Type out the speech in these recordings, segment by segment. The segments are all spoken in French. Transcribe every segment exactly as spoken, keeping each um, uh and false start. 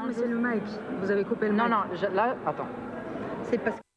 mais c'est le mic. Vous avez coupé le mic. Non, non, je, là, attends. C'est parce que...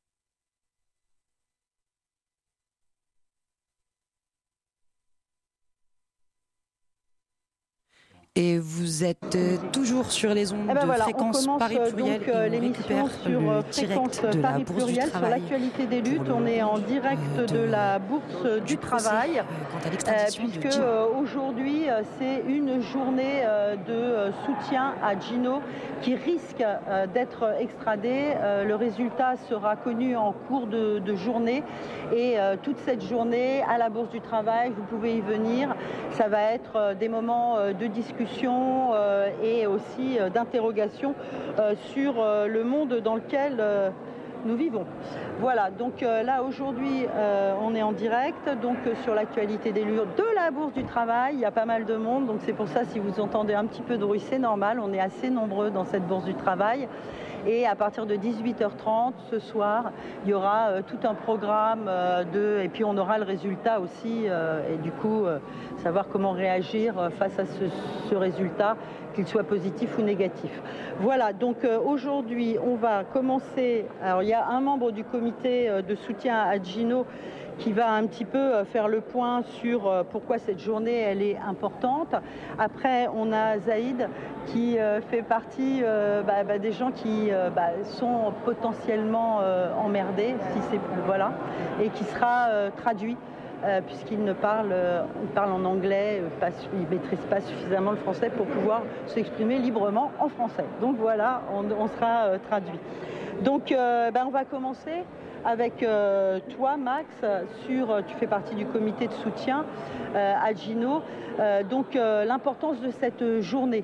Et vous êtes toujours sur les ondes eh ben de voilà, Fréquence Paris Pluriel donc, et on l'émission récupère sur le Fréquence direct de la Paris Bourse du Pluriel Travail. sur l'actualité des luttes. On est en direct euh, de, de la Bourse du, du Travail, procès, euh, euh, puisque euh, aujourd'hui euh, c'est une journée euh, de euh, soutien à Gino qui risque euh, d'être extradé. Euh, le résultat sera connu en cours de, de journée et euh, toute cette journée à la Bourse du Travail, vous pouvez y venir. Ça va être euh, des moments euh, de discussion euh, et aussi euh, d'interrogation euh, sur euh, le monde dans lequel euh, nous vivons. Voilà, donc euh, là aujourd'hui euh, on est en direct donc euh, sur l'actualité des luttes de la Bourse du Travail. Il y a pas mal de monde, donc c'est pour ça si vous entendez un petit peu de bruit, c'est normal, on est assez nombreux dans cette Bourse du Travail. Et à partir de dix-huit heures trente ce soir, il y aura euh, tout un programme euh, de... Et puis on aura le résultat aussi, euh, et du coup, euh, savoir comment réagir euh, face à ce, ce résultat, qu'il soit positif ou négatif. Voilà, donc euh, aujourd'hui, on va commencer... Alors il y a un membre du comité euh, de soutien à Gino qui va un petit peu euh, faire le point sur euh, pourquoi cette journée elle est importante. Après, on a Zaïd qui euh, fait partie euh, bah, bah, des gens qui euh, bah, sont potentiellement euh, emmerdés, si c'est voilà, et qui sera euh, traduit. Euh, puisqu'il ne parle, euh, il parle en anglais, euh, pas, il ne maîtrise pas suffisamment le français pour pouvoir s'exprimer librement en français. Donc voilà, on, on sera euh, traduit. Donc euh, ben, on va commencer avec euh, toi, Max, sur, tu fais partie du comité de soutien euh, à Gino. Euh, donc euh, l'importance de cette journée.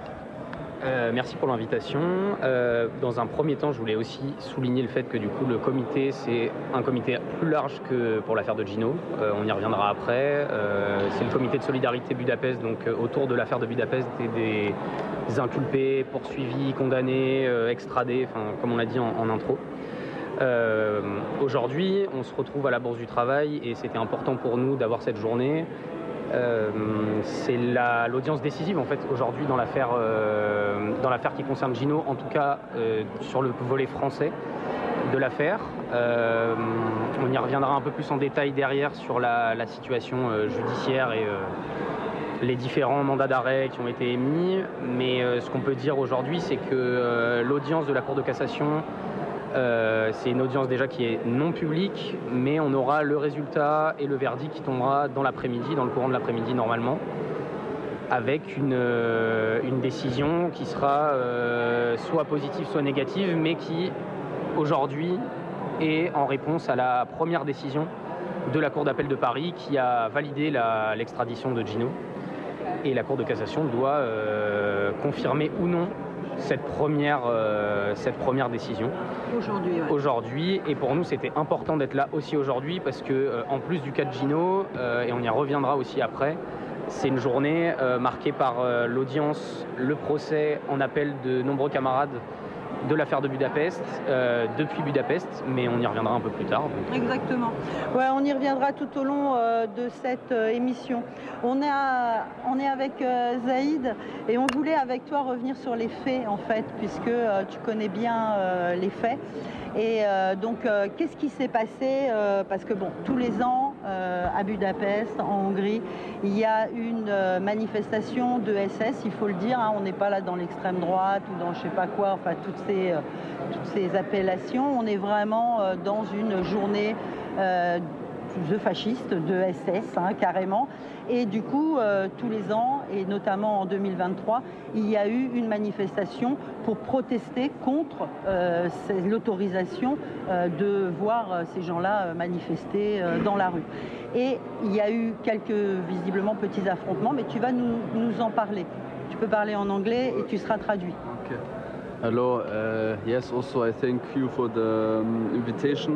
Euh, merci pour l'invitation. Euh, dans un premier temps, je voulais aussi souligner le fait que du coup le comité, c'est un comité plus large que pour l'affaire de Gino. Euh, on y reviendra après. Euh, c'est le comité de solidarité Budapest, donc euh, autour de l'affaire de Budapest et des, des inculpés, poursuivis, condamnés, euh, extradés, enfin comme on l'a dit en, en intro. Euh, aujourd'hui, on se retrouve à la Bourse du Travail et c'était important pour nous d'avoir cette journée. Euh, c'est la, l'audience décisive en fait aujourd'hui dans l'affaire, euh, dans l'affaire qui concerne Gino, en tout cas euh, sur le volet français de l'affaire. Euh, on y reviendra un peu plus en détail derrière sur la, la situation euh, judiciaire et euh, les différents mandats d'arrêt qui ont été émis. Mais euh, ce qu'on peut dire aujourd'hui, c'est que euh, l'audience de la Cour de cassation, Euh, c'est une audience déjà qui est non publique, mais on aura le résultat et le verdict qui tombera dans l'après-midi, dans le courant de l'après-midi normalement, avec une, euh, une décision qui sera euh, soit positive, soit négative, mais qui aujourd'hui est en réponse à la première décision de la Cour d'appel de Paris qui a validé la, l'extradition de Gino. Et la Cour de cassation doit euh, confirmer ou non cette première, euh, cette première décision. Aujourd'hui, ouais. Aujourd'hui, et pour nous c'était important d'être là aussi aujourd'hui parce que euh, en plus du cas de Gino, euh, et on y reviendra aussi après, c'est une journée euh, marquée par euh, l'audience, le procès en appel de nombreux camarades de l'affaire de Budapest, euh, depuis Budapest, mais on y reviendra un peu plus tard. Donc. Exactement. Ouais, on y reviendra tout au long euh, de cette euh, émission. On est, à, on est avec euh, Zaïd et on voulait avec toi revenir sur les faits en fait, puisque euh, tu connais bien euh, les faits. Et euh, donc, euh, qu'est-ce qui s'est passé euh, Parce que bon, tous les ans, euh, à Budapest, en Hongrie, il y a une euh, manifestation de S S, il faut le dire. Hein, on n'est pas là dans l'extrême droite ou dans je sais pas quoi, enfin toutes ces, euh, toutes ces appellations. On est vraiment euh, dans une journée euh, de fascistes, de S S, hein, carrément. Et du coup, euh, tous les ans, et notamment en deux mille vingt-trois, il y a eu une manifestation pour protester contre euh, l'autorisation euh, de voir euh, ces gens-là euh, manifester euh, dans la rue. Et il y a eu quelques, visiblement, petits affrontements, mais tu vas nous, nous en parler. Tu peux parler en anglais et tu seras traduit. Okay. Hello, uh, yes, also I thank you for the um, invitation.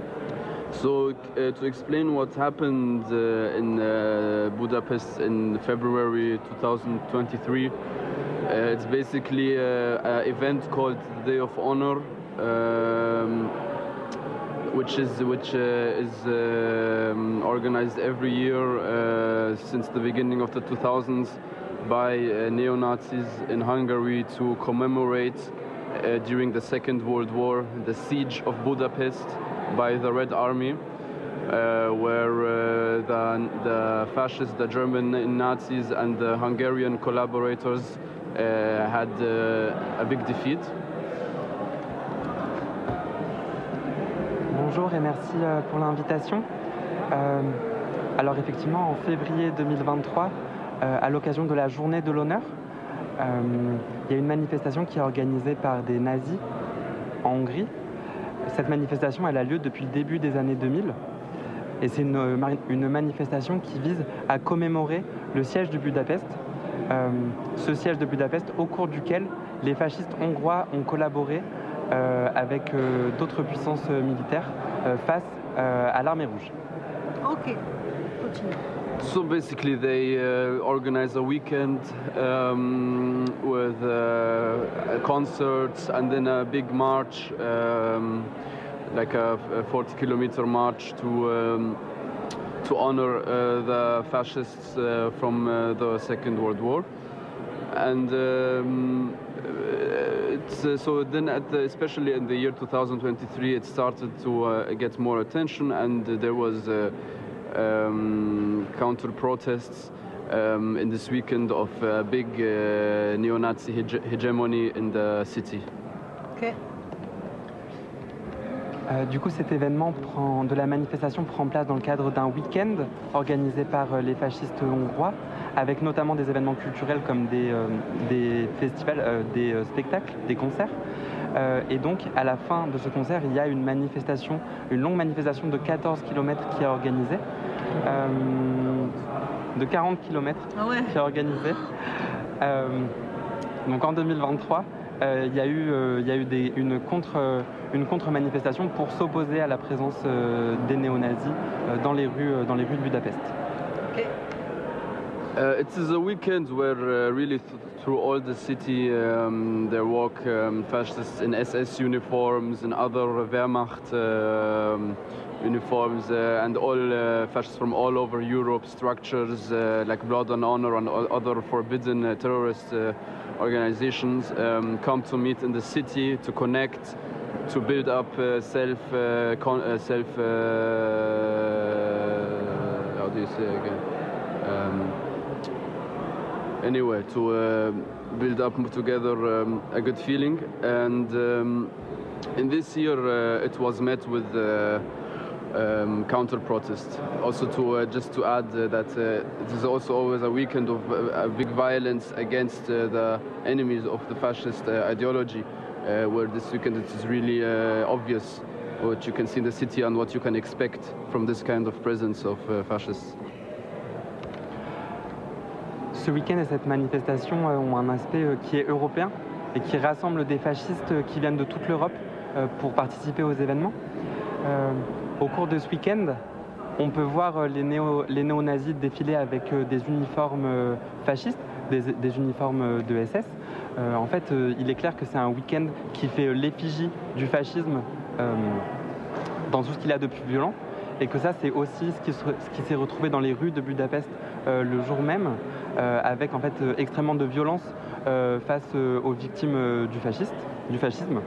So, uh, to explain what happened uh, in uh, Budapest in February twenty twenty-three, uh, it's basically an event called the Day of Honor, um, which is which uh, is uh, organized every year uh, since the beginning of the two thousands by uh, neo-Nazis in Hungary to commemorate uh, during the Second World War the siege of Budapest by the Red Army, uh, where uh, the, the fascists, the German Nazis and the Hungarian collaborators uh, had uh, a big defeat. Bonjour et merci pour l'invitation. Euh, alors effectivement, en février deux mille vingt-trois, euh, à l'occasion de la Journée de l'honneur, euh, il y a une manifestation qui est organisée par des nazis en Hongrie. Cette manifestation, elle a lieu depuis le début des années deux mille. Et c'est une, une manifestation qui vise à commémorer le siège de Budapest. Euh, ce siège de Budapest au cours duquel les fascistes hongrois ont collaboré Euh, avec euh, d'autres puissances euh, militaires euh, face euh, à l'armée rouge. Ok, continue. So basically they uh, organize a weekend um, with uh, concerts and then a big march, um, like a, a forty kilometer march to um, to honor uh, the fascists uh, from uh, the Second World War. And um, it's, uh, so then, at the, especially in the year two thousand twenty-three, it started to uh, get more attention, and uh, there was uh, um, counter protests um, in this weekend of a big uh, neo-Nazi hege- hegemony in the city. Ok. Euh, du coup, cet événement prend, de la manifestation prend place dans le cadre d'un week-end organisé par euh, les fascistes hongrois, avec notamment des événements culturels comme des, euh, des festivals, euh, des euh, spectacles, des concerts. Euh, et donc, à la fin de ce concert, il y a une manifestation, une longue manifestation de quatorze kilomètres qui est organisée, euh, de quarante kilomètres Ah ouais. qui est organisée. Euh, donc en deux mille vingt-trois, euh, il y a eu, euh, il y a eu des, une contre, euh, une contre-manifestation pour s'opposer à la présence euh, des néo-nazis euh, dans les rues, euh, dans les rues de Budapest. Ok. Uh, it is a weekend where uh, really th- through all the city um, there walk um, fascists in S S uniforms and other Wehrmacht uh, um, uniforms uh, and all uh, fascists from all over Europe, structures uh, like Blood and Honor and o- other forbidden uh, terrorist uh, organizations um, come to meet in the city to connect, to build up uh, self, uh, con- uh, self uh, how do you say again? Um, Anyway, to uh, build up together um, a good feeling, and um, in this year uh, it was met with uh, um, counter protest. Also, to uh, just to add uh, that uh, it is also always a weekend of uh, a big violence against uh, the enemies of the fascist uh, ideology, uh, where this weekend it is really uh, obvious what you can see in the city and what you can expect from this kind of presence of uh, fascists. Ce week-end et cette manifestation euh, ont un aspect euh, qui est européen et qui rassemble des fascistes euh, qui viennent de toute l'Europe euh, pour participer aux événements. Euh, au cours de ce week-end, on peut voir euh, les, néo, les néo-nazis défiler avec euh, des uniformes euh, fascistes, des, des uniformes euh, de S S. Euh, en fait, euh, il est clair que c'est un week-end qui fait euh, l'effigie du fascisme euh, dans tout ce qu'il a de plus violent. Et que ça, c'est aussi ce qui, se, ce qui s'est retrouvé dans les rues de Budapest euh, le jour même, euh, avec en fait euh, extrêmement de violence euh, face euh, aux victimes euh, du, fasciste, du fascisme.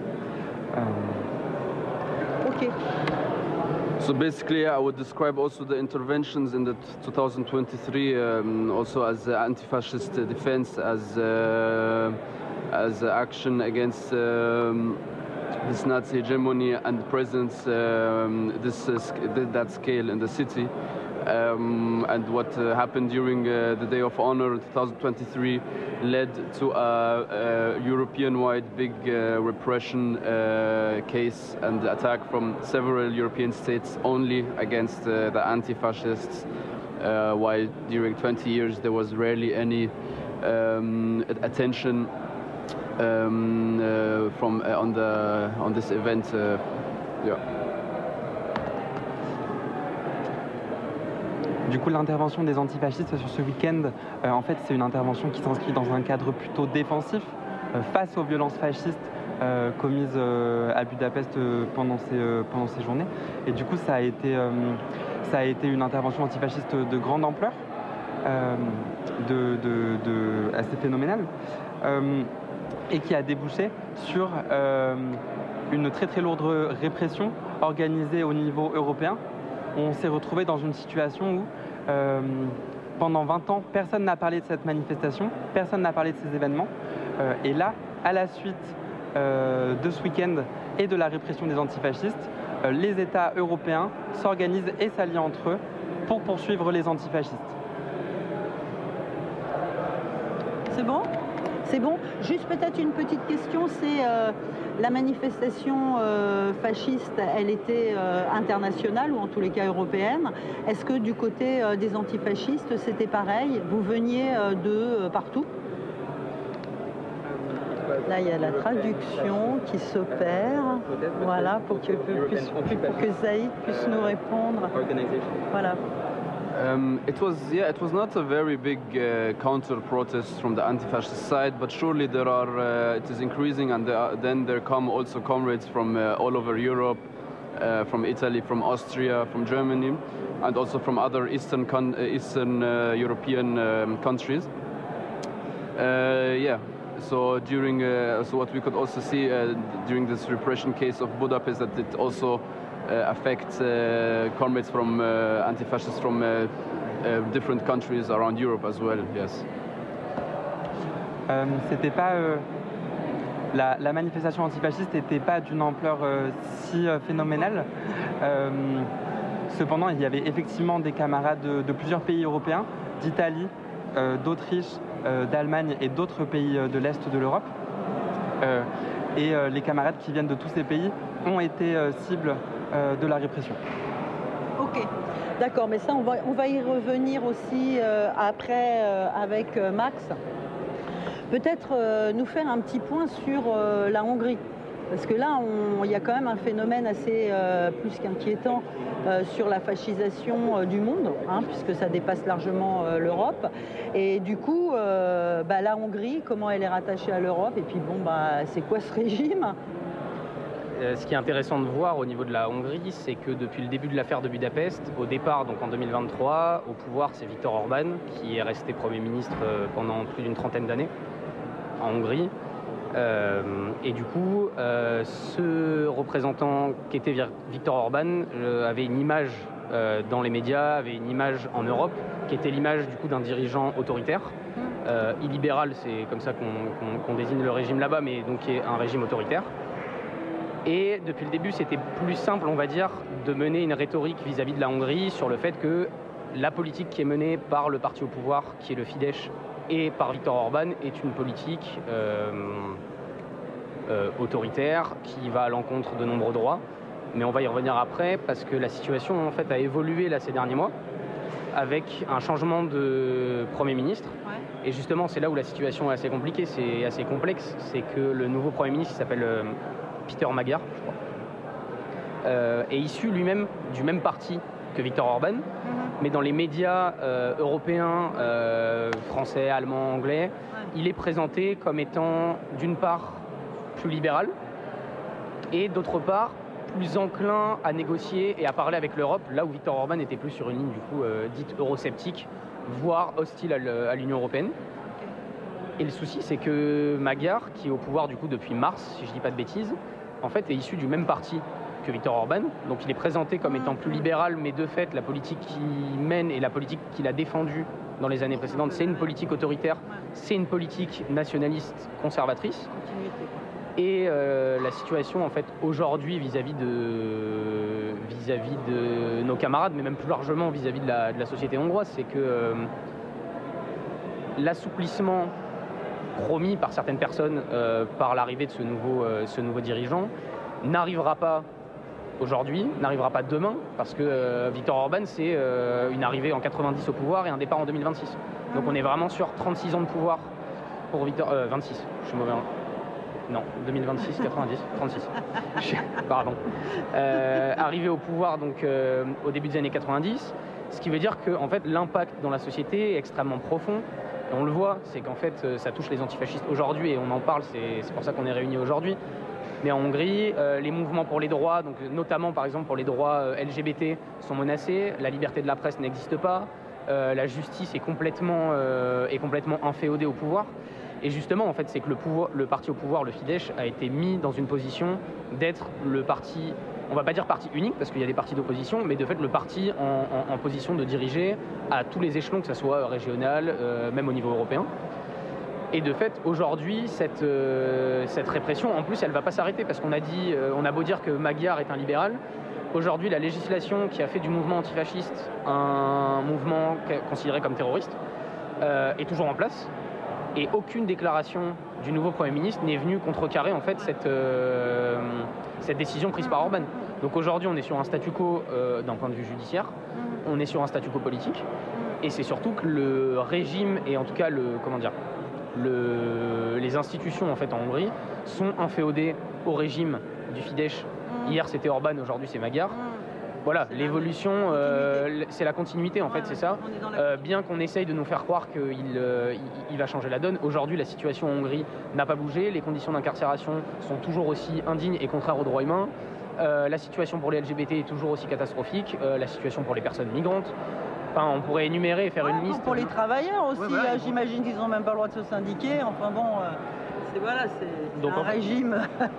Euh... Ok. So basically, I would describe also the interventions in the twenty twenty-three um, also as uh, anti-fascist defense, as uh, as action against um, this Nazi hegemony and presence, um, this uh, sc- that scale in the city. Um, and what uh, happened during uh, the Day of Honor twenty twenty-three led to a, a European-wide big uh, repression uh, case and attack from several European states only against uh, the anti-fascists, uh, while during twenty years there was rarely any um, attention um, uh, from uh, on the on this event. Uh, yeah. Du coup, l'intervention des antifascistes sur ce week-end, euh, en fait, c'est une intervention qui s'inscrit dans un cadre plutôt défensif euh, face aux violences fascistes euh, commises euh, à Budapest euh, pendant, ces, euh, pendant ces journées. Et du coup, ça a été, euh, ça a été une intervention antifasciste de grande ampleur. euh, de, de, de, assez phénoménal, euh, et qui a débouché sur euh, une très très lourde répression organisée au niveau européen. On s'est retrouvé dans une situation où euh, pendant vingt ans, personne n'a parlé de cette manifestation, personne n'a parlé de ces événements. Euh, et là, à la suite euh, de ce week-end et de la répression des antifascistes, euh, les États européens s'organisent et s'allient entre eux pour poursuivre les antifascistes. C'est bon ? C'est bon. Juste peut-être une petite question, c'est euh, la manifestation euh, fasciste, elle était euh, internationale ou en tous les cas européenne. Est-ce que du côté euh, des antifascistes, c'était pareil ? Vous veniez euh, de euh, partout ? Là, il y a la traduction qui s'opère. Voilà, pour que, puisse, pour que Zaïd puisse nous répondre. Voilà. Um, it was, yeah, it was not a very big uh, counter-protest from the anti-fascist side, but surely there are, uh, it is increasing, and there are, then there come also comrades from uh, all over Europe, uh, from Italy, from Austria, from Germany, and also from other Eastern, con- Eastern uh, European um, countries. Uh, yeah, so during, uh, so what we could also see uh, during this repression case of Budapest, that it also Uh, affect uh, comrades from uh, anti-fascists from uh, uh, different countries around Europe as well. Yes. Euh, c'était pas euh, la, la manifestation antifasciste n'était pas d'une ampleur euh, si euh, phénoménale. Euh, cependant, il y avait effectivement des camarades de, de plusieurs pays européens, d'Italie, euh, d'Autriche, euh, d'Allemagne et d'autres pays euh, de l'Est de l'Europe. Euh, et euh, les camarades qui viennent de tous ces pays ont été euh, cibles de la répression. Ok, d'accord, mais ça on va, on va y revenir aussi euh, après euh, avec euh, Max. Peut-être euh, nous faire un petit point sur euh, la Hongrie. Parce que là, il y a quand même un phénomène assez euh, plus qu'inquiétant euh, sur la fascisation euh, du monde, hein, puisque ça dépasse largement euh, l'Europe. Et du coup, euh, bah, la Hongrie, comment elle est rattachée à l'Europe? Et puis bon, bah, c'est quoi ce régime? Ce qui est intéressant de voir au niveau de la Hongrie, c'est que depuis le début de l'affaire de Budapest, au départ, donc en deux mille vingt-trois, au pouvoir, c'est Viktor Orban, qui est resté Premier ministre pendant plus d'une trentaine d'années en Hongrie. Euh, et du coup, euh, ce représentant qui était Viktor Orban euh, avait une image euh, dans les médias, avait une image en Europe, qui était l'image du coup d'un dirigeant autoritaire. Euh, illibéral, c'est comme ça qu'on, qu'on, qu'on désigne le régime là-bas, mais donc qui est un régime autoritaire. Et depuis le début, c'était plus simple, on va dire, de mener une rhétorique vis-à-vis de la Hongrie sur le fait que la politique qui est menée par le parti au pouvoir, qui est le Fidesz, et par Viktor Orban, est une politique euh, euh, autoritaire qui va à l'encontre de nombreux droits. Mais on va y revenir après, parce que la situation en fait a évolué là ces derniers mois, avec un changement de Premier ministre. Ouais. Et justement, c'est là où la situation est assez compliquée, c'est assez complexe. C'est que le nouveau Premier ministre, qui s'appelle Euh, Peter Magyar, je crois, euh, est issu lui-même du même parti que Viktor Orban, mm-hmm. mais dans les médias euh, européens, euh, français, allemands, anglais, ouais. il est présenté comme étant d'une part plus libéral et d'autre part plus enclin à négocier et à parler avec l'Europe, là où Viktor Orban était plus sur une ligne du coup euh, dite eurosceptique, voire hostile à l'Union européenne. Et le souci, c'est que Magyar, qui est au pouvoir du coup depuis mars, si je ne dis pas de bêtises, en fait est issu du même parti que Viktor Orban. Donc il est présenté comme étant plus libéral, mais de fait, la politique qu'il mène et la politique qu'il a défendue dans les années précédentes, c'est une politique autoritaire, c'est une politique nationaliste conservatrice. Et euh, la situation, en fait, aujourd'hui, vis-à-vis de, vis-à-vis de nos camarades, mais même plus largement vis-à-vis de la, de la société hongroise, c'est que euh, l'assouplissement promis par certaines personnes euh, par l'arrivée de ce nouveau, euh, ce nouveau dirigeant n'arrivera pas aujourd'hui, n'arrivera pas demain, parce que euh, Viktor Orban, c'est euh, une arrivée en quatre-vingt-dix au pouvoir et un départ en deux mille vingt-six. Donc on est vraiment sur trente-six ans de pouvoir pour Viktor... Euh, vingt-six, je suis mauvais. Non, deux mille vingt-six, quatre-vingt-dix, trente-six. Pardon. Euh, arrivé au pouvoir donc euh, au début des années quatre-vingt-dix, ce qui veut dire que en fait l'impact dans la société est extrêmement profond. Et on le voit, c'est qu'en fait ça touche les antifascistes aujourd'hui et on en parle, c'est, c'est pour ça qu'on est réunis aujourd'hui. Mais en Hongrie, euh, les mouvements pour les droits, donc notamment par exemple pour les droits euh, L G B T, sont menacés. La liberté de la presse n'existe pas. euh, la justice est complètement, euh, est complètement inféodée au pouvoir. Et justement, en fait, c'est que le, pouvoir, le parti au pouvoir, le Fidesz, a été mis dans une position d'être le parti, on va pas dire parti unique, parce qu'il y a des partis d'opposition, mais de fait le parti en, en, en position de diriger à tous les échelons, que ce soit régional, euh, même au niveau européen. Et de fait, aujourd'hui, cette, euh, cette répression, en plus, elle ne va pas s'arrêter, parce qu'on a dit, euh, on a beau dire que Magyar est un libéral, aujourd'hui, la législation qui a fait du mouvement antifasciste un mouvement considéré comme terroriste euh, est toujours en place. Et aucune déclaration du nouveau Premier ministre n'est venue contrecarrer en fait cette, euh, cette décision prise par Orban. Donc aujourd'hui, on est sur un statu quo euh, d'un point de vue judiciaire, on est sur un statu quo politique, et c'est surtout que le régime et en tout cas le comment dire, le, les institutions en fait en Hongrie sont inféodées au régime du Fidesz. Hier c'était Orban, aujourd'hui c'est Magyar. Voilà, c'est l'évolution, euh, c'est la continuité en fait, ouais, c'est ça. Euh, bien qu'on essaye de nous faire croire qu'il euh, il, il va changer la donne, aujourd'hui la situation en Hongrie n'a pas bougé, les conditions d'incarcération sont toujours aussi indignes et contraires aux droits humains, euh, la situation pour les L G B T est toujours aussi catastrophique, euh, la situation pour les personnes migrantes. Enfin, on pourrait énumérer et faire ouais, une liste. Pour les travailleurs aussi, ouais, voilà, j'imagine qu'ils n'ont même pas le droit de se syndiquer, enfin bon... Euh... C'est, voilà, c'est donc, un régime.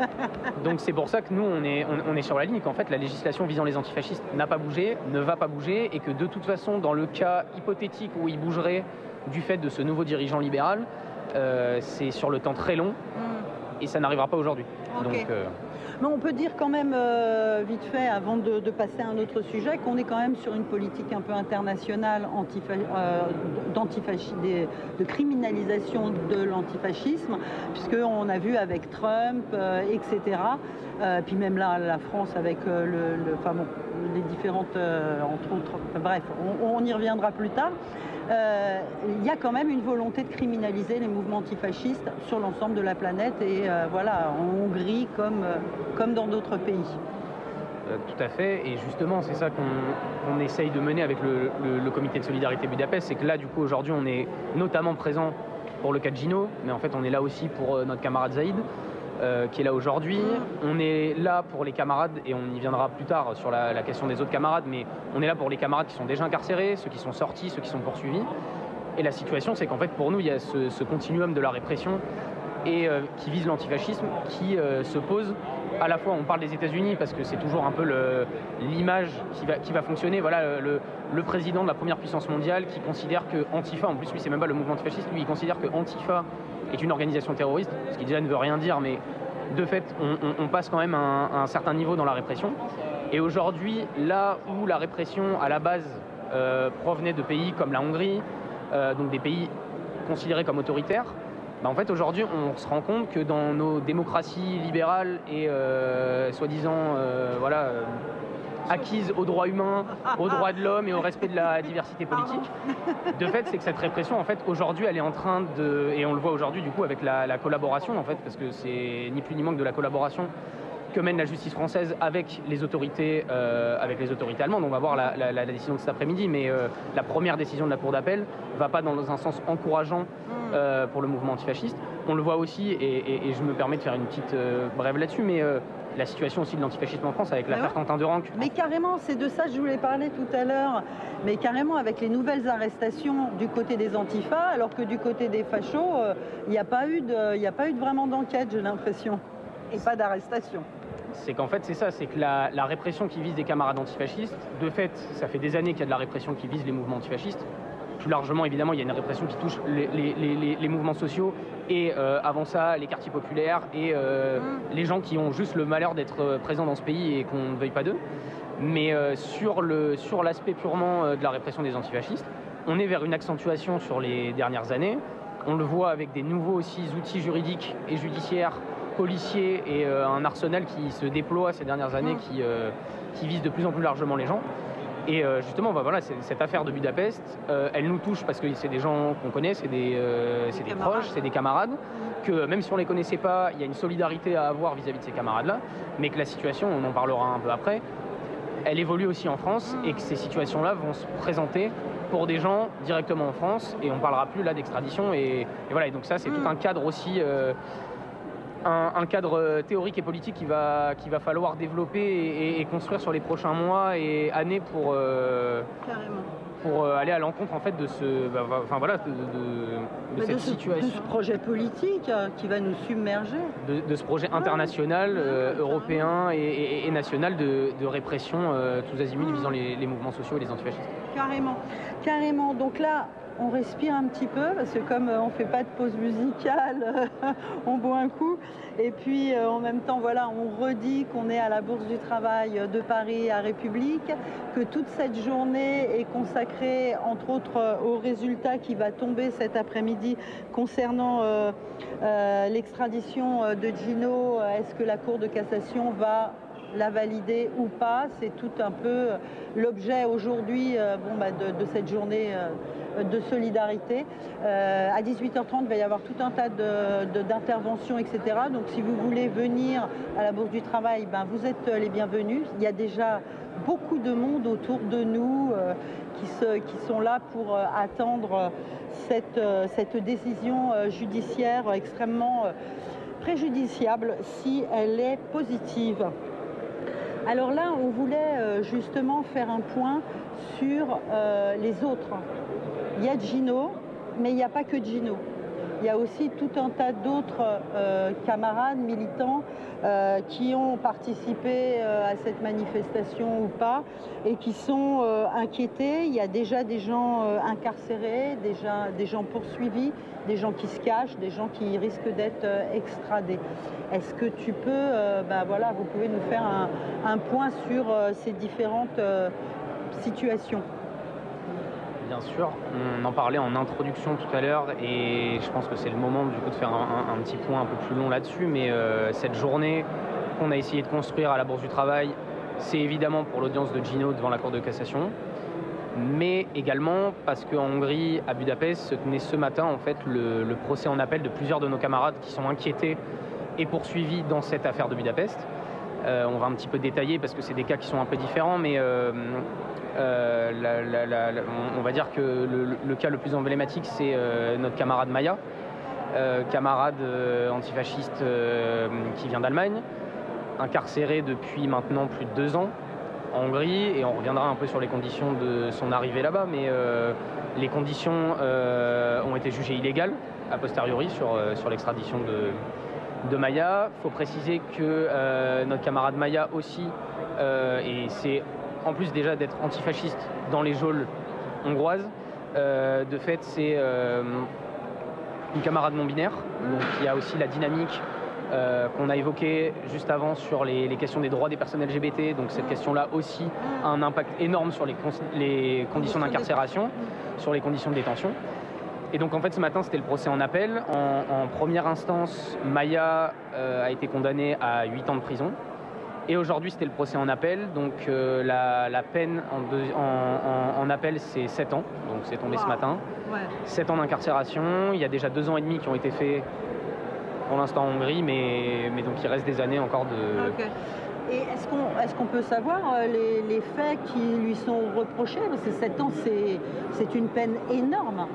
Donc c'est pour ça que nous, on est, on, on est sur la ligne, qu'en fait la législation visant les antifascistes n'a pas bougé, ne va pas bouger, et que de toute façon, dans le cas hypothétique où il bougerait du fait de ce nouveau dirigeant libéral, euh, c'est sur le temps très long, mm. et ça n'arrivera pas aujourd'hui. Okay. Donc, euh... Mais on peut dire quand même, euh, vite fait, avant de, de passer à un autre sujet, qu'on est quand même sur une politique un peu internationale antifa- euh, d'antifasci- de, de criminalisation de l'antifascisme, puisqu'on a vu avec Trump, euh, et cetera. Euh, puis même là, la France avec euh, le, le, enfin bon, les différentes, euh, entre autres, bref, on, on y reviendra plus tard. Euh, il y a quand même une volonté de criminaliser les mouvements antifascistes sur l'ensemble de la planète et euh, voilà, en Hongrie comme, euh, comme dans d'autres pays. Euh, tout à fait, et justement c'est ça qu'on, qu'on essaye de mener avec le, le, le comité de solidarité Budapest, c'est que là du coup aujourd'hui on est notamment présent pour le cas de Gino, mais en fait on est là aussi pour euh, notre camarade Zaïd. Euh, qui est là aujourd'hui. On est là pour les camarades, et on y viendra plus tard sur la, la question des autres camarades, mais on est là pour les camarades qui sont déjà incarcérés, ceux qui sont sortis, ceux qui sont poursuivis. Et la situation, c'est qu'en fait, pour nous, il y a ce, ce continuum de la répression et euh, qui vise l'antifascisme, qui euh, se pose à la fois, on parle des États-Unis parce que c'est toujours un peu le, l'image qui va, qui va fonctionner. Voilà, le, le président de la première puissance mondiale qui considère que Antifa, en plus lui c'est même pas le mouvement antifasciste, lui il considère que Antifa est une organisation terroriste, ce qui déjà ne veut rien dire, mais de fait on, on, on passe quand même à un, à un certain niveau dans la répression. Et aujourd'hui, là où la répression à la base euh, provenait de pays comme la Hongrie, euh, donc des pays considérés comme autoritaires, bah en fait aujourd'hui on se rend compte que dans nos démocraties libérales et euh, soi-disant euh, voilà, euh, acquises aux droits humains, aux droits de l'homme et au respect de la diversité politique, de fait c'est que cette répression en fait aujourd'hui elle est en train de, et on le voit aujourd'hui du coup avec la, la collaboration en fait, parce que c'est ni plus ni moins que de la collaboration que mène la justice française avec les autorités, euh, avec les autorités allemandes. On va voir la, la, la décision de cet après-midi, mais euh, la première décision de la Cour d'appel va pas dans un sens encourageant euh, pour le mouvement antifasciste. On le voit aussi, et, et, et je me permets de faire une petite euh, brève là-dessus, mais euh, la situation aussi de l'antifascisme en France avec l'affaire ouais. Quentin Duranc. Mais carrément, c'est de ça que je voulais parler tout à l'heure, mais carrément avec les nouvelles arrestations du côté des antifas, alors que du côté des fachos, il euh, n'y a pas eu de, y a pas eu de vraiment d'enquête, j'ai l'impression, et pas d'arrestation. C'est qu'en fait, c'est ça, c'est que la, la répression qui vise des camarades antifascistes, de fait, ça fait des années qu'il y a de la répression qui vise les mouvements antifascistes. Plus largement, évidemment, il y a une répression qui touche les, les, les, les mouvements sociaux et euh, avant ça, les quartiers populaires et euh, mmh. les gens qui ont juste le malheur d'être présents dans ce pays et qu'on ne veuille pas d'eux. Mais euh, sur, le, sur l'aspect purement euh, de la répression des antifascistes, on est vers une accentuation sur les dernières années. On le voit avec des nouveaux aussi outils juridiques et judiciaires, policiers et euh, un arsenal qui se déploie ces dernières années, qui, euh, qui vise de plus en plus largement les gens. Et euh, justement, bah, voilà, c'est, cette affaire de Budapest, euh, elle nous touche parce que c'est des gens qu'on connaît, c'est des, euh, c'est des proches, c'est des camarades, que même si on ne les connaissait pas, il y a une solidarité à avoir vis-à-vis de ces camarades-là, mais que la situation, on en parlera un peu après, elle évolue aussi en France et que ces situations-là vont se présenter pour des gens directement en France, et on ne parlera plus là d'extradition. Et, et voilà, et donc ça, c'est tout un cadre aussi... Euh, Un, un cadre théorique et politique qu'il va, qu'il va falloir développer et, et construire sur les prochains mois et années pour... Euh... Carrément. pour euh, aller à l'encontre en fait de ce, bah, enfin voilà, de, de, de Bah, cette de ce, situation, de ce projet politique euh, qui va nous submerger. de, de ce projet international, Ouais, euh, ouais, européen et, et- et national de, de répression euh, tous azimuts visant les, les mouvements sociaux et les antifascistes. Carrément, carrément. Donc là, on respire un petit peu parce que comme euh, on fait pas de pause musicale, on boit un coup. Et puis euh, en même temps, voilà, on redit qu'on est à la Bourse du Travail de Paris à République, que toute cette journée est consacrée, entre autres, euh, au résultat qui va tomber cet après-midi concernant euh, euh, l'extradition euh, de Gino. Est-ce que la Cour de cassation va la valider ou pas? C'est tout un peu l'objet aujourd'hui euh, bon, bah, de, de cette journée euh, de solidarité. Euh, à dix-huit heures trente, il va y avoir tout un tas de, de, d'interventions, et cetera. Donc si vous voulez venir à la Bourse du Travail, ben, vous êtes les bienvenus. Il y a déjà beaucoup de monde autour de nous euh, qui, se, qui sont là pour euh, attendre cette, euh, cette décision euh, judiciaire extrêmement euh, préjudiciable si elle est positive. Alors là, on voulait euh, justement faire un point sur euh, les autres. Il y a Gino, mais il n'y a pas que Gino. Il y a aussi tout un tas d'autres euh, camarades militants euh, qui ont participé euh, à cette manifestation ou pas et qui sont euh, inquiétés. Il y a déjà des gens euh, incarcérés, déjà des gens poursuivis, des gens qui se cachent, des gens qui risquent d'être euh, extradés. Est-ce que tu peux, euh, ben voilà, vous pouvez nous faire un, un point sur euh, ces différentes euh, situations? Bien sûr, on en parlait en introduction tout à l'heure et je pense que c'est le moment du coup de faire un, un, un petit point un peu plus long là-dessus, mais euh, cette journée qu'on a essayé de construire à la Bourse du Travail, c'est évidemment pour l'audience de Gino devant la Cour de cassation, mais également parce qu'en Hongrie, à Budapest, se tenait ce matin en fait le, le procès en appel de plusieurs de nos camarades qui sont inquiétés et poursuivis dans cette affaire de Budapest. Euh, on va un petit peu détailler parce que c'est des cas qui sont un peu différents, mais euh, euh, la, la, la, la, on va dire que le, le cas le plus emblématique, c'est euh, notre camarade Maya, euh, camarade euh, antifasciste euh, qui vient d'Allemagne, incarcéré depuis maintenant plus de deux ans en Hongrie, et on reviendra un peu sur les conditions de son arrivée là-bas, mais euh, les conditions euh, ont été jugées illégales a posteriori sur, euh, sur l'extradition de de Maya. Il faut préciser que euh, notre camarade Maya aussi, euh, et c'est en plus déjà d'être antifasciste dans les geôles hongroises, euh, de fait c'est euh, une camarade non-binaire, donc il y a aussi la dynamique euh, qu'on a évoquée juste avant sur les, les questions des droits des personnes L G B T, donc cette question-là aussi a un impact énorme sur les, con- les conditions d'incarcération, sur les conditions de détention. Et donc en fait ce matin c'était le procès en appel. En, en première instance, Maya euh, a été condamnée à huit ans de prison. Et aujourd'hui c'était le procès en appel. Donc euh, la, la peine en, deux, en, en, en appel c'est sept ans. Donc c'est tombé wow. ce matin. Ouais. sept ans d'incarcération. Il y a déjà deux ans et demi qui ont été faits pour l'instant en Hongrie, mais, mais donc il reste des années encore de... Okay. Et est-ce qu'on, est-ce qu'on peut savoir euh, les, les faits qui lui sont reprochés? Parce que sept ans c'est, c'est une peine énorme.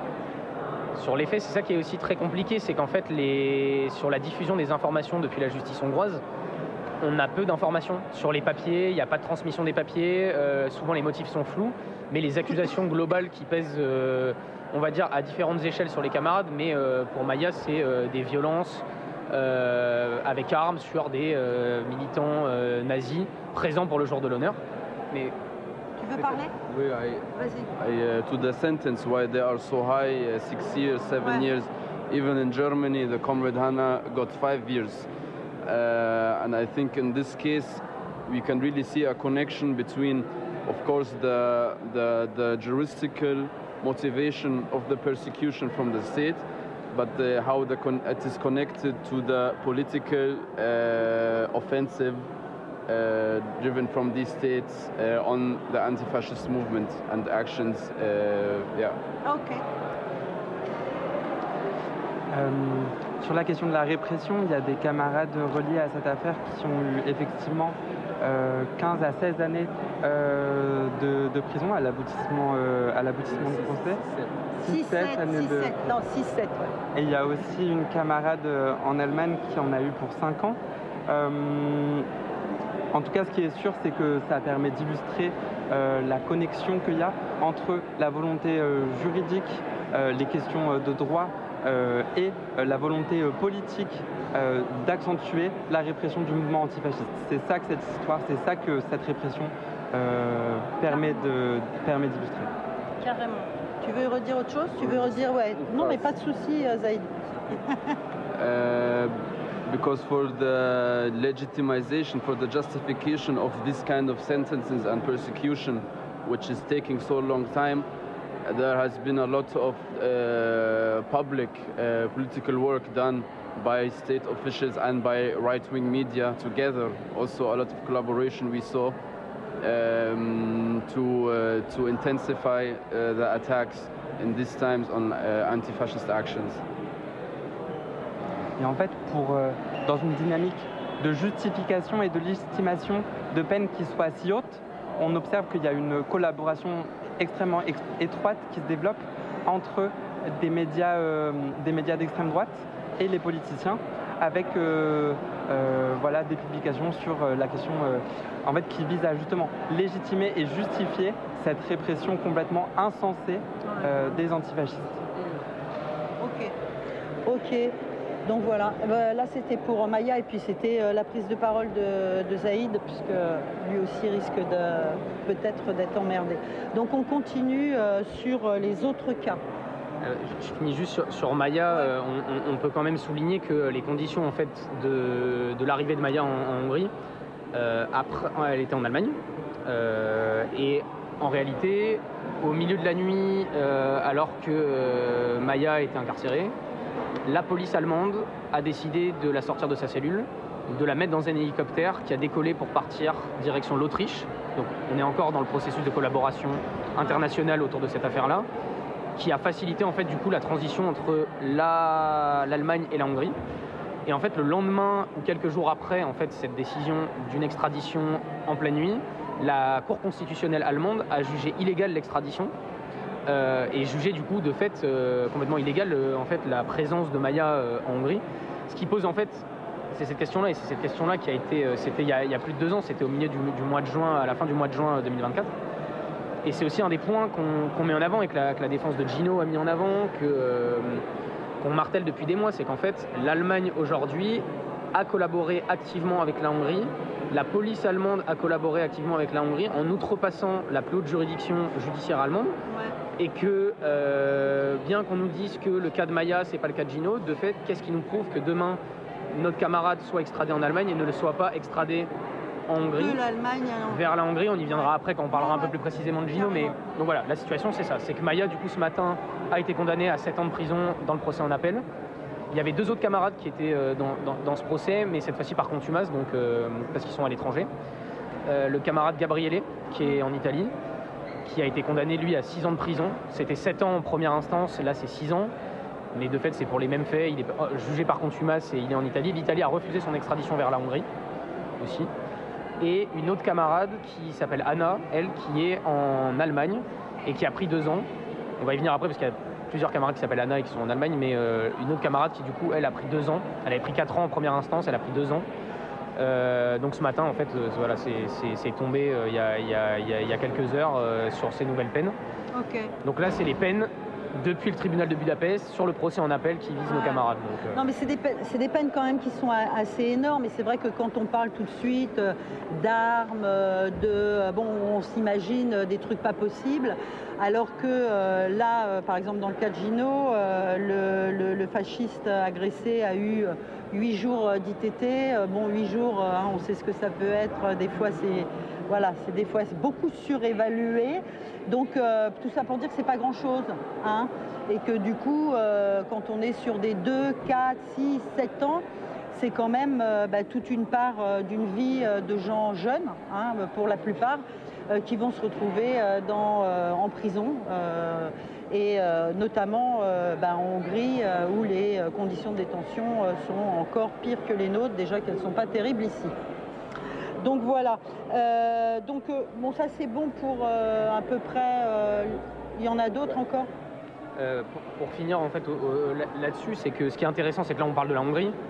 Sur les faits, c'est ça qui est aussi très compliqué, c'est qu'en fait, les... sur la diffusion des informations depuis la justice hongroise, on a peu d'informations sur les papiers, il n'y a pas de transmission des papiers, euh, souvent les motifs sont flous, mais les accusations globales qui pèsent, euh, on va dire, à différentes échelles sur les camarades, mais euh, pour Maya, c'est euh, des violences euh, avec armes sur des euh, militants euh, nazis présents pour le jour de l'honneur. Mais tu veux parler? Oui, I, Vas-y. I, uh, to the sentence why they are so high, uh, six years, seven ouais. years. Even in Germany, the comrade Hannah got five years. Uh, and I think in this case, we can really see a connection between, of course, the, the, the juristical motivation of the persecution from the state, but the, how the con- it is connected to the political uh, offensive Uh, driven from these states uh, on the anti-fascist movement and actions. Uh, yeah. Ok. Euh, sur la question de la répression, il y a des camarades reliés à cette affaire qui ont eu effectivement euh, quinze à seize années euh, de, de prison à l'aboutissement, euh, à l'aboutissement du procès. six sept années de... Non, six sept, ouais. Et il y a aussi une camarade en Allemagne qui en a eu pour cinq ans. Euh, En tout cas, ce qui est sûr, c'est que ça permet d'illustrer euh, la connexion qu'il y a entre la volonté euh, juridique, euh, les questions de droit euh, et euh, la volonté euh, politique euh, d'accentuer la répression du mouvement antifasciste. C'est ça que cette histoire, c'est ça que cette répression euh, permet de, permet d'illustrer. Carrément. Tu veux redire autre chose? Tu veux redire, ouais. Non, mais pas de souci, euh, Zaïd. Uh, because for the legitimization, for the justification of this kind of sentences and persecution, which is taking so long time, there has been a lot of uh, public uh, political work done by state officials and by right-wing media together. Also a lot of collaboration we saw um, to, uh, to intensify uh, the attacks in these times on uh, anti-fascist actions. Et en fait, pour, euh, dans une dynamique de justification et de légitimation de peines qui soient si hautes, on observe qu'il y a une collaboration extrêmement ex- étroite qui se développe entre des médias, euh, des médias d'extrême droite et les politiciens, avec euh, euh, voilà, des publications sur euh, la question euh, en fait, qui vise à justement légitimer et justifier cette répression complètement insensée euh, des antifascistes. Ok. Ok. Donc voilà, euh, là c'était pour Maya et puis c'était euh, la prise de parole de, de Zaïd, puisque lui aussi risque de peut-être d'être emmerdé. Donc on continue euh, sur les autres cas. Euh, je, je finis juste sur, sur Maya. Euh, on, on, on peut quand même souligner que les conditions en fait de, de l'arrivée de Maya en, en Hongrie, euh, après, elle était en Allemagne, euh, et en réalité, au milieu de la nuit, euh, alors que euh, Maya était incarcérée, la police allemande a décidé de la sortir de sa cellule, de la mettre dans un hélicoptère qui a décollé pour partir direction l'Autriche. Donc on est encore dans le processus de collaboration internationale autour de cette affaire-là, qui a facilité en fait du coup la transition entre la, l'Allemagne et la Hongrie. Et en fait le lendemain ou quelques jours après en fait cette décision d'une extradition en pleine nuit, la Cour constitutionnelle allemande a jugé illégale l'extradition. Euh, et jugé du coup de fait euh, complètement illégal euh, en fait la présence de Maya euh, en Hongrie, ce qui pose en fait c'est cette question-là et c'est cette question-là qui a été euh, c'était il y, a, il y a plus de deux ans, c'était au milieu du, du mois de juin, à la fin du mois de juin deux mille vingt-quatre, et c'est aussi un des points qu'on, qu'on met en avant et que la, que la défense de Gino a mis en avant, que euh, qu'on martèle depuis des mois, c'est qu'en fait l'Allemagne aujourd'hui a collaboré activement avec la Hongrie. La police allemande a collaboré activement avec la Hongrie en outrepassant la plus haute juridiction judiciaire allemande. Ouais. Et que, euh, bien qu'on nous dise que le cas de Maya, c'est pas le cas de Gino, de fait, qu'est-ce qui nous prouve que demain, notre camarade soit extradé en Allemagne et ne le soit pas extradé en Hongrie, vers la Hongrie. On y viendra après quand on parlera un peu plus précisément de Gino. Mais donc voilà, la situation, c'est ça. C'est que Maya, du coup, ce matin, a été condamné à sept ans de prison dans le procès en appel. Il y avait deux autres camarades qui étaient dans, dans, dans ce procès, mais cette fois-ci par contumace, donc, euh, parce qu'ils sont à l'étranger. Euh, le camarade Gabriele, qui est en Italie, qui a été condamné, lui, à six ans de prison. C'était sept ans en première instance, là c'est six ans. Mais de fait, c'est pour les mêmes faits. Il est jugé par contumace et il est en Italie. L'Italie a refusé son extradition vers la Hongrie, aussi. Et une autre camarade qui s'appelle Anna, elle, qui est en Allemagne et qui a pris deux ans. On va y venir après parce qu'il y a plusieurs camarades qui s'appellent Anna et qui sont en Allemagne, mais euh, une autre camarade qui du coup elle a pris deux ans, elle avait pris quatre ans en première instance, elle a pris deux ans. Euh, donc ce matin en fait euh, voilà, c'est, c'est, c'est tombé euh, il y, a, y, a, y, a, y a quelques heures euh, sur ces nouvelles peines. Okay. Donc là c'est les peines depuis le tribunal de Budapest sur le procès en appel qui vise ouais. nos camarades. Donc, euh... Non mais c'est des, peines, c'est des peines quand même qui sont assez énormes, et c'est vrai que quand on parle tout de suite euh, d'armes, euh, de euh, bon, on s'imagine des trucs pas possibles, alors que euh, là, euh, par exemple dans le cas de Gino, euh, le, le, le fasciste agressé a eu huit jours d'I T T. Euh, bon, huit jours, euh, on sait ce que ça peut être. Des fois, c'est voilà, c'est des fois c'est beaucoup surévalué. Donc euh, tout ça pour dire que c'est pas grand-chose, hein, et que du coup, euh, quand on est sur des deux, quatre, six, sept ans, c'est quand même euh, bah, toute une part euh, d'une vie euh, de gens jeunes, hein, pour la plupart, euh, qui vont se retrouver euh, dans, euh, en prison, euh, et euh, notamment euh, bah, en Hongrie, euh, où les euh, conditions de détention euh, sont encore pires que les nôtres, déjà qu'elles ne sont pas terribles ici. Donc voilà, euh, donc euh, bon, ça c'est bon pour euh, à peu près, euh, il y en a d'autres encore euh, pour, pour finir en fait au, au, là-dessus, c'est que ce qui est intéressant, c'est que là on parle de la Hongrie,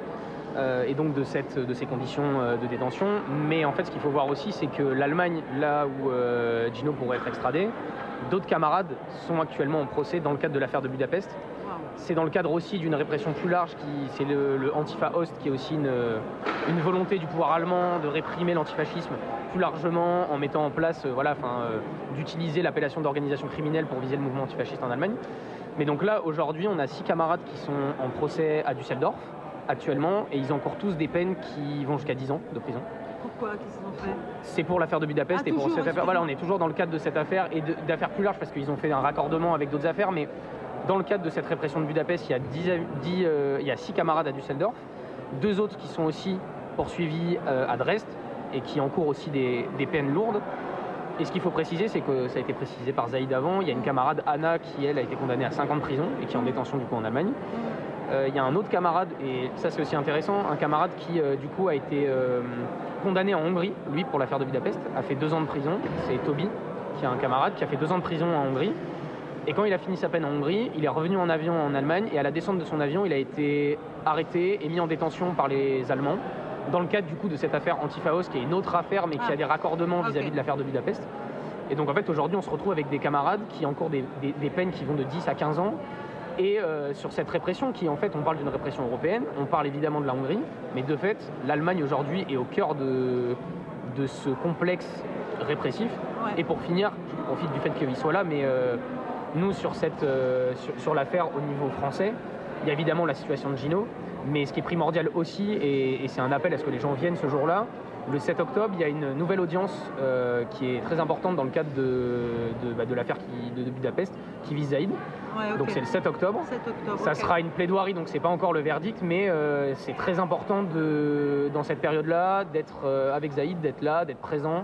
euh, et donc de, cette, de ces conditions euh, de détention. Mais en fait, ce qu'il faut voir aussi, c'est que l'Allemagne, là où euh, Gino pourrait être extradé, d'autres camarades sont actuellement en procès dans le cadre de l'affaire de Budapest. C'est dans le cadre aussi d'une répression plus large, qui, c'est le, le Antifa-Ost, qui est aussi une, une volonté du pouvoir allemand de réprimer l'antifascisme plus largement en mettant en place, euh, voilà, enfin, euh, d'utiliser l'appellation d'organisation criminelle pour viser le mouvement antifasciste en Allemagne. Mais donc là, aujourd'hui, on a six camarades qui sont en procès à Düsseldorf, actuellement, et ils encourent tous des peines qui vont jusqu'à dix ans de prison. Pourquoi? Qu'est-ce qu'ils ont fait? C'est pour l'affaire de Budapest Ah, et pour toujours, cette affaire. Voilà, on est toujours dans le cadre de cette affaire et de, d'affaires plus larges parce qu'ils ont fait un raccordement avec d'autres affaires, mais dans le cadre de cette répression de Budapest, il y a, dix, dix, euh, il y a six camarades à Düsseldorf, deux autres qui sont aussi poursuivis euh, à Dresde et qui encourent aussi des, des peines lourdes. Et ce qu'il faut préciser, c'est que ça a été précisé par Zaïd avant, il y a une camarade, Anna, qui elle a été condamnée à cinq ans de prison et qui est en détention du coup en Allemagne. Euh, il y a un autre camarade, et ça c'est aussi intéressant, un camarade qui euh, du coup a été euh, condamné en Hongrie, lui pour l'affaire de Budapest, a fait deux ans de prison, c'est Toby, qui est un camarade qui a fait deux ans de prison en Hongrie. Et quand il a fini sa peine en Hongrie, il est revenu en avion en Allemagne et à la descente de son avion, il a été arrêté et mis en détention par les Allemands dans le cadre du coup de cette affaire Antifa-Ost, qui est une autre affaire mais qui Ah. a des raccordements vis-à-vis Ok. de l'affaire de Budapest. Et donc en fait aujourd'hui on se retrouve avec des camarades qui encourent des, des, des peines qui vont de dix à quinze ans. Et euh, sur cette répression qui en fait on parle d'une répression européenne, on parle évidemment de la Hongrie, mais de fait l'Allemagne aujourd'hui est au cœur de, de ce complexe répressif. Ouais. Et pour finir, je profite du fait qu'il soit là, mais euh, nous sur, cette, euh, sur, sur l'affaire au niveau français, il y a évidemment la situation de Gino, mais ce qui est primordial aussi, et, et c'est un appel à ce que les gens viennent ce jour-là, le sept octobre, il y a une nouvelle audience euh, qui est très importante dans le cadre de, de, bah, de l'affaire qui, de, de Budapest, qui vise Zaïd. Ouais, ok. Donc c'est le sept octobre. sept octobre. Ça ok. sera une plaidoirie, donc c'est pas encore le verdict, mais euh, c'est très important de, dans cette période-là d'être euh, avec Zaïd, d'être là, d'être présent,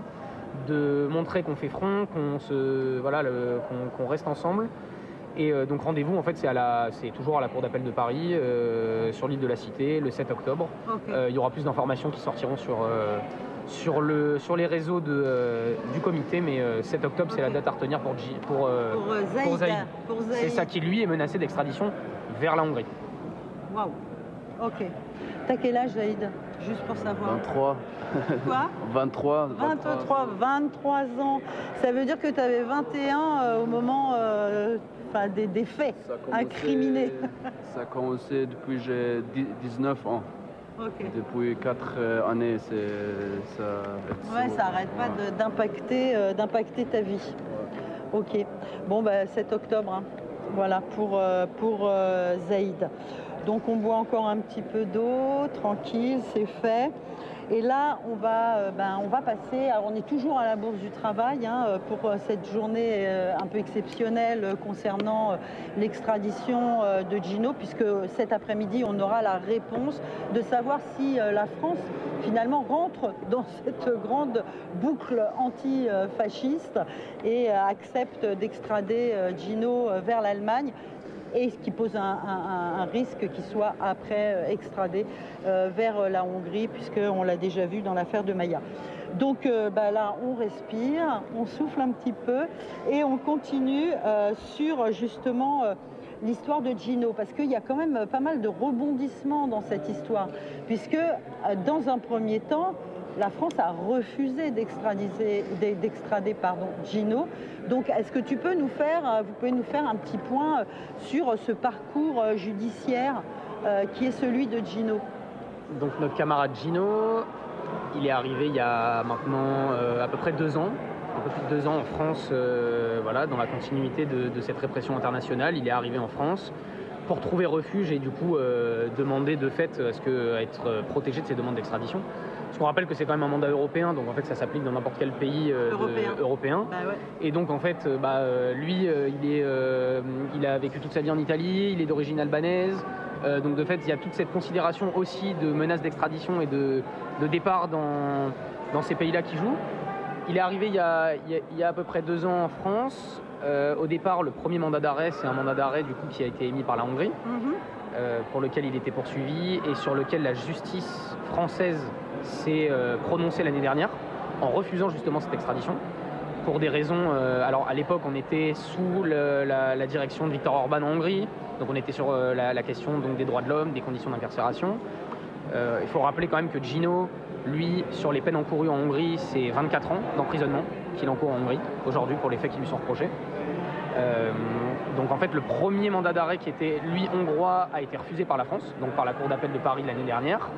de montrer qu'on fait front, qu'on se, voilà, le- qu'on, qu'on reste ensemble. Et euh, donc rendez-vous, en fait, c'est, à la, c'est toujours à la Cour d'appel de Paris, euh, sur l'île de la Cité, le sept octobre. Ok. Euh, il y aura plus d'informations qui sortiront sur, euh, sur, le, sur les réseaux de, euh, du comité, mais euh, sept octobre, c'est Ok. la date à retenir pour, G- pour, euh, Pour euh, Zaïd. pour Zaïd. Pour Zaïd. C'est ça qui, lui, est menacé d'extradition vers la Hongrie. Waouh. Ok. T'as quel âge, Zaïd? Juste pour savoir. vingt-trois. Quoi? vingt-trois. vingt-trois, vingt-trois ans. Ça veut dire que tu avais vingt et un euh, au moment euh, enfin, des, des faits Ça a commencé- incriminés. Ça a commencé depuis que j'ai dix- dix-neuf ans. Ok. Depuis quatre euh, années, c'est ça. Ouais, ça arrête pas Ouais. de- d'impacter, euh, d'impacter ta vie. Ok. Bon, bah, sept octobre. hein. Voilà, pour, euh, pour euh, Zaïd. Donc, on boit encore un petit peu d'eau, tranquille, c'est fait. Et là, on va, euh, ben, on va passer. Alors, on est toujours à la Bourse du Travail hein, euh, pour euh, cette journée euh, un peu exceptionnelle euh, concernant euh, l'extradition euh, de Gino, puisque cet après-midi, on aura la réponse de savoir si euh, la France, finalement, rentre dans cette grande boucle anti-fasciste et euh, accepte d'extrader euh, Gino euh, vers l'Allemagne. Et ce qui pose un, un- un risque qu'il soit après euh, extradé euh, vers euh, la Hongrie, puisqu'on l'a déjà vu dans l'affaire de Maïa. Donc euh, bah là, on respire, on souffle un petit peu et on continue euh, sur justement euh, l'histoire de Gino, parce qu'il y a quand même pas mal de rebondissements dans cette histoire, puisque euh, dans un premier temps, la France a refusé d'extrader, d'extrader pardon, Gino. Donc, est-ce que tu peux nous faire, euh, vous pouvez nous faire un petit point euh, sur ce parcours euh, judiciaire euh, qui est celui de Gino? Donc notre camarade Gino, il est arrivé il y a maintenant euh, à peu près deux ans, un peu plus de deux ans en France, euh, voilà, dans la continuité de, de cette répression internationale. Il est arrivé en France pour trouver refuge et du coup euh, demander de fait à, ce que, à être protégé de ces demandes d'extradition. Parce qu'on rappelle que c'est quand même un mandat européen, donc en fait ça s'applique dans n'importe quel pays euh, de- Européen. européen. Bah ouais. Et donc en fait, euh, bah, euh, lui, euh, il, est, euh, il a vécu toute sa vie en Italie, il est d'origine albanaise. Euh, donc de fait, il y a toute cette considération aussi de menace d'extradition et de, de départ dans, dans ces pays-là qui jouent. Il est arrivé il y a, il y a, il y a à peu près deux ans en France. Euh, au départ, le premier mandat d'arrêt, c'est un mandat d'arrêt du coup qui a été émis par la Hongrie, Mhm. euh, pour lequel il était poursuivi et sur lequel la justice française s'est euh, prononcée l'année dernière en refusant justement cette extradition pour des raisons. Euh, alors à l'époque, on était sous le- la, la direction de Viktor Orban en Hongrie, donc on était sur euh, la, la question donc, des droits de l'homme, des conditions d'incarcération. Euh, il faut rappeler quand même que Gino, lui, sur les peines encourues en Hongrie, c'est vingt-quatre ans d'emprisonnement qu'il encourt en Hongrie aujourd'hui pour les faits qui lui sont reprochés. Euh, donc en fait, le premier mandat d'arrêt qui était, lui, hongrois, a été refusé par la France, donc par la Cour d'appel de Paris l'année dernière.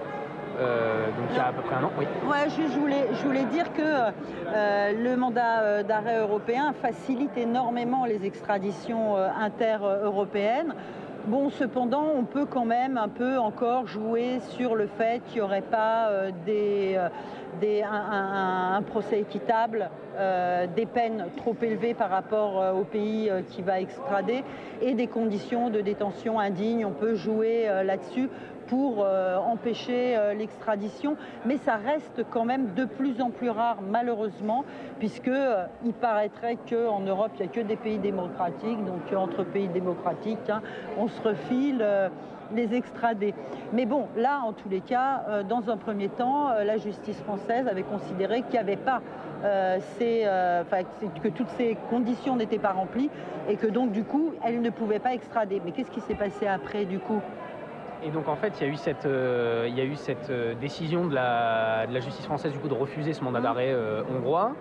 Euh, donc il y a à peu près un an, oui. Ouais, je, je, voulais, je voulais dire que euh, le mandat d'arrêt européen facilite énormément les extraditions euh, inter-européennes. Bon, cependant, on peut quand même un peu encore jouer sur le fait qu'il n'y aurait pas euh, des, euh, des, un, un, un procès équitable, euh, des peines trop élevées par rapport euh, au pays euh, qui va extrader et des conditions de détention indignes. On peut jouer euh, là-dessus pour euh, empêcher euh, l'extradition, mais ça reste quand même de plus en plus rare, malheureusement, puisque euh, il paraîtrait qu'en Europe, il n'y a que des pays démocratiques, donc entre pays démocratiques, hein, on se refile euh, les extradés. Mais bon, là, en tous les cas, euh, dans un premier temps, euh, la justice française avait considéré qu'il n'y avait pas euh, ces, euh, que toutes ces conditions n'étaient pas remplies et que donc, du coup, elle ne pouvait pas extrader. Mais qu'est-ce qui s'est passé après, du coup ? Et donc en fait, il y a eu cette, euh, il y a eu cette euh, décision de la, de la justice française du coup de refuser ce mandat d'arrêt euh, hongrois.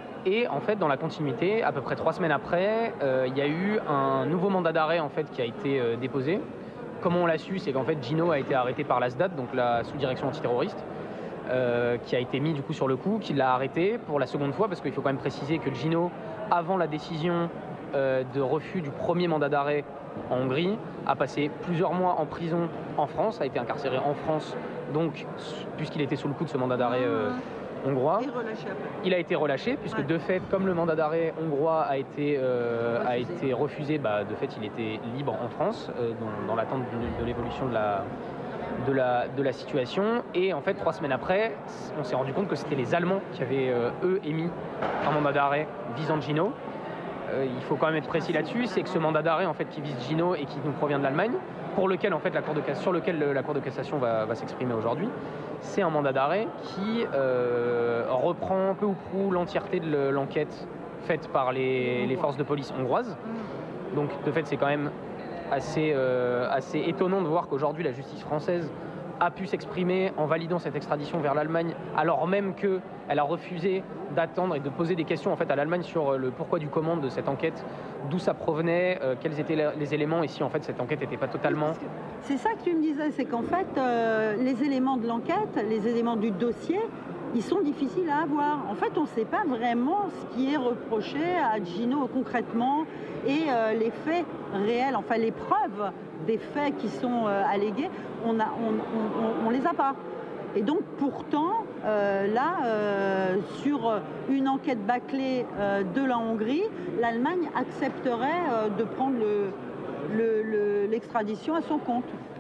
Et en fait, dans la continuité, à peu près trois semaines après, euh, il y a eu un nouveau mandat d'arrêt en fait qui a été euh, déposé. Comment on l'a su, c'est qu'en fait Gino a été arrêté par l'A S D A T, donc la sous-direction antiterroriste, euh, qui a été mis du coup sur le coup, qui l'a arrêté pour la seconde fois, parce qu'il faut quand même préciser que Gino, avant la décision euh, de refus du premier mandat d'arrêt en Hongrie, a passé plusieurs mois en prison en France, a été incarcéré en France, donc puisqu'il était sous le coup de ce mandat d'arrêt euh, hongrois. Il a été relâché, puisque ouais. de fait, comme le mandat d'arrêt hongrois a été, euh, a été refusé, bah, de fait il était libre en France, euh, dans, dans l'attente de, de l'évolution de la, de, la, de la situation. Et en fait, trois semaines après, on s'est rendu compte que c'était les Allemands qui avaient, euh, eux, émis un mandat d'arrêt visant Gino. Euh, il faut quand même être précis là-dessus, c'est que ce mandat d'arrêt en fait, qui vise Gino et qui nous provient de l'Allemagne, pour lequel, en fait, la Cour de, sur lequel la Cour de cassation va, va s'exprimer aujourd'hui, c'est un mandat d'arrêt qui euh, reprend peu ou prou l'entièreté de l'enquête faite par les, les forces de police hongroises. Donc de fait, c'est quand même assez, euh, assez étonnant de voir qu'aujourd'hui la justice française a pu s'exprimer en validant cette extradition vers l'Allemagne, alors même qu'elle a refusé d'attendre et de poser des questions en fait, à l'Allemagne sur le pourquoi du comment de cette enquête, d'où ça provenait, euh, quels étaient les éléments, et si en fait cette enquête n'était pas totalement... C'est ça que tu me disais, c'est qu'en fait, euh, les éléments de l'enquête, les éléments du dossier, ils sont difficiles à avoir. En fait, on ne sait pas vraiment ce qui est reproché à Gino concrètement et euh, les faits réels, enfin les preuves des faits qui sont euh, allégués, on ne on, on, on les a pas. Et donc pourtant, euh, là, euh, sur une enquête bâclée euh, de la Hongrie, l'Allemagne accepterait euh, de prendre le, le, le, l'extradition à son compte.